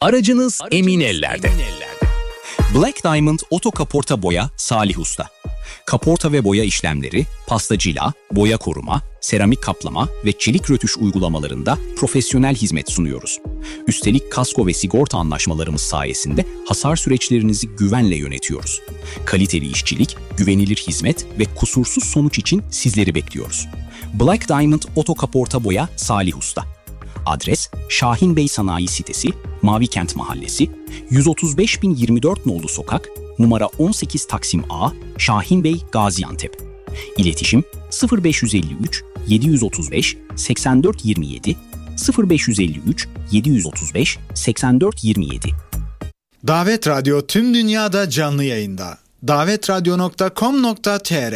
Aracınız emin ellerde. Black Diamond Oto Kaporta Boya Salih Usta. Kaporta ve boya işlemleri, pastacıyla, boya koruma, seramik kaplama ve çelik rötuş uygulamalarında profesyonel hizmet sunuyoruz. Üstelik kasko ve sigorta anlaşmalarımız sayesinde hasar süreçlerinizi güvenle yönetiyoruz. Kaliteli işçilik, güvenilir hizmet ve kusursuz sonuç için sizleri bekliyoruz. Black Diamond Oto Kaporta Boya Salih Usta. Adres Şahin Bey Sanayi Sitesi, Mavikent Mahallesi, 135.024 nolu sokak, numara 18 Taksim A, Şahin Bey, Gaziantep. İletişim 0553 735 8427 0553 735 8427. Davet Radyo tüm dünyada canlı yayında. davetradyo.com.tr.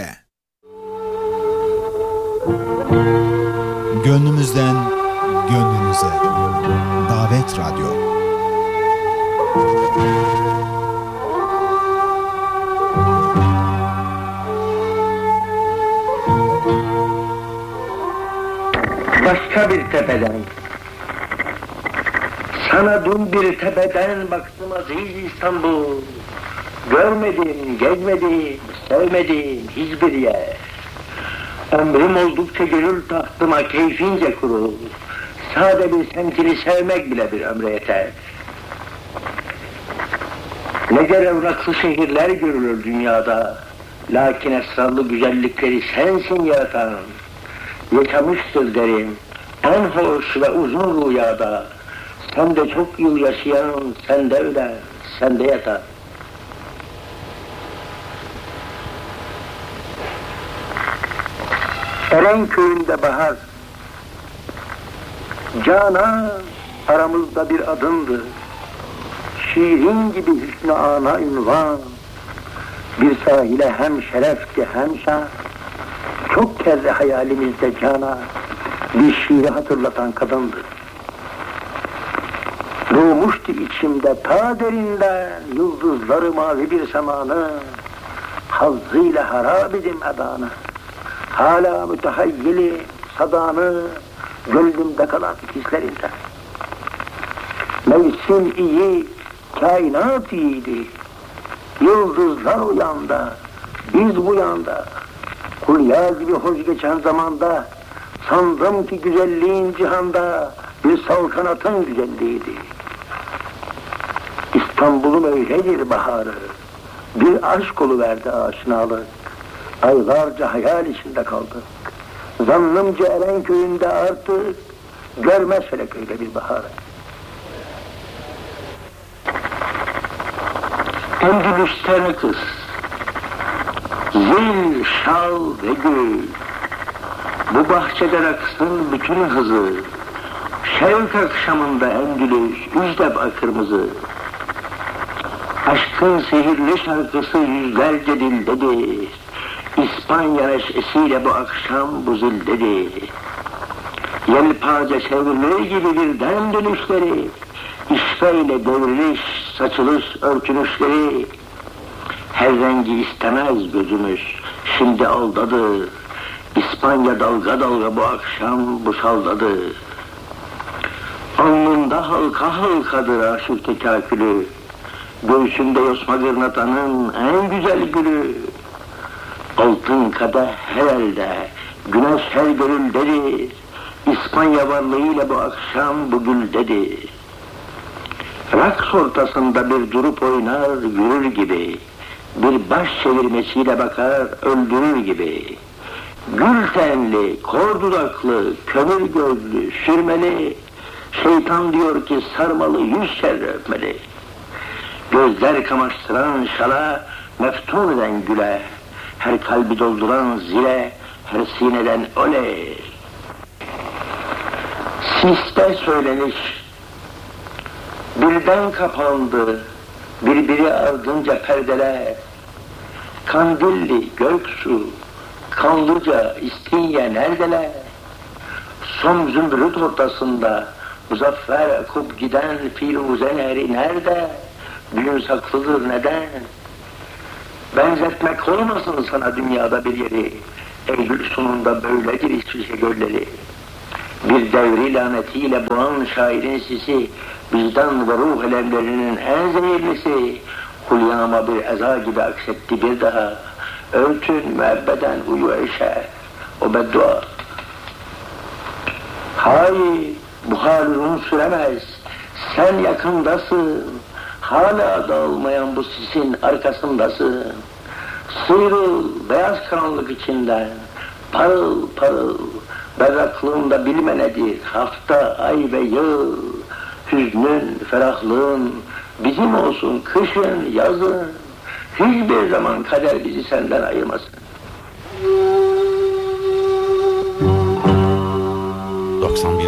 Gönlümüzden gönlünüze. Davet Radyo. Başka bir tepeden, sana dün bir tepeden baktım aziz İstanbul. Görmedim, gezmedim, sevmedim hiçbir yer. Ömrüm oldukça gönül tahtıma keyfince kurul. Sade bir semtini sevmek bile bir ömre yeter. Ne evraklı şehirler görülür dünyada. Lakin esrarlı güzellikleri sensin yaratan. Yaşamıştır derim, en hoş ve uzun rüyada. Sen de çok yıl yaşayan, sen de ölen, sen de yatan. Erenköy'ünde bahar, Canan aramızda bir adımdı. Şiirin gibi hüsnü ana ünvan. Bir sahile hem şerefti hem şan. Çok kez hayalimizde Canan bir şiiri hatırlatan kadındı. Doğmuştu içimde ta derinden yıldızları mavi bir semanı. Hazzıyla harap edim edanı. Hala mütehayyili sadanı gönlümde kalan ikizlerinden. Mevsim iyi, kainat iyiydi. Yıldızlar o yanda, biz bu yanda. Hulya gibi hoş geçen zamanda sandım ki güzelliğin cihanda bir saltanatın güzelliğiydi. İstanbul'un öyledir baharı, bir aşk oluverdi aşinalık. Aylarca hayal içinde kaldık. Zannımca Erenköy'ünde artık görmez felek öyle bir baharı. Endülüs'ten kız, zil, şal ve gül, bu bahçede raksın bütün hızı. Şevk akşamında Endülüs, üzdeb kırmızı. Aşkın sihirli şarkısı yüzlerce dildedir. İspanya neşesiyle bu akşam bu zildedir. Yelpace çevrilir gibi birden dönüşleri, İşveyle devriliş, saçılış örtünüşleri. Her rengi istemez gözümüz, şimdi aldadı. İspanya dalga dalga bu akşam bu saldadı. Alnında halka halkadır aşık tekakülü. Göğsünde yosma gırnatanın en güzel gülü. Altın kadeh her elde, güneş her gönüldedir. İspanya varlığıyla bu akşam bu güldedir. Raks ortasında bir durup oynar yürür gibi. Bir baş çevirmesiyle bakar öldürür gibi. Gül tenli, kor dudaklı, kömür gözlü, sürmeli. Şeytan diyor ki sarmalı, yüz kere öpmeli. Gözler kamaştıran şala, meftun eden güle. Her kalbi dolduran zile, her sineden oley. Siste söyleniş, birden kapandı, birbiri ardınca perdeler. Kandilli, Göksu, Kanlıca, İstinye neredeler? Son zümrüt ortasında muzaffer akıp giden Firuze nehri nerede? Düğün saklıdır neden? Benzetmek olmasın sana dünyada bir yeri. Eylül sonunda böyledir İsviçre gölleri. Bir devri lanetiyle boğan şairin sisi, vicdan ve ruh elemlerinin en zehirlisi, hulyama bir eza gibi aksetti bir daha. Örtün müebbeden uyu eşe, o beddua. Hayır, bu hal uzun süremez, sen yakındasın, hala dağılmayan bu sisin arkasındasın. Sıyrıl beyaz karanlık içinden, parıl parıl, berraklığında bilme nedir, hafta, ay ve yıl. Hüznün, ferahlığın bizim olsun, kışın, yazın. Hiçbir zaman kader bizi senden ayırmasın. 91